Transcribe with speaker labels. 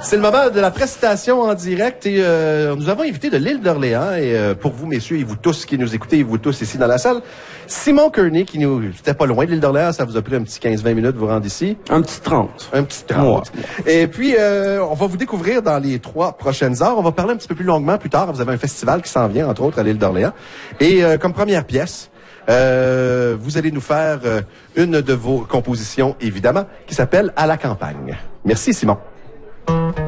Speaker 1: C'est le moment de la prestation en direct et nous avons invité de l'île d'Orléans et pour vous, messieurs, et vous tous qui nous écoutez, et vous tous ici dans la salle, Simon Kearney qui nous... C'était pas loin de l'île d'Orléans, ça vous a pris un petit 15-20 minutes de vous rendre ici.
Speaker 2: Un petit 30.
Speaker 1: Un petit 30. Et puis, on va vous découvrir dans les 3 prochaines heures. On va parler un petit peu plus longuement plus tard. Vous avez un festival qui s'en vient, entre autres, à l'île d'Orléans. Et comme première pièce... vous allez nous faire une de vos compositions, évidemment, qui s'appelle « À la campagne ». Merci, Simon.